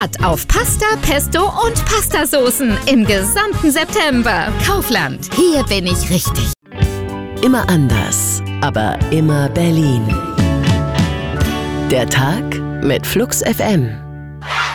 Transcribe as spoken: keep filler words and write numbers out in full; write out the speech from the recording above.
Auf Pasta, Pesto und Pastasoßen im gesamten September. Kaufland, hier bin ich richtig. Immer anders, aber immer Berlin. Der Tag mit Flux F M.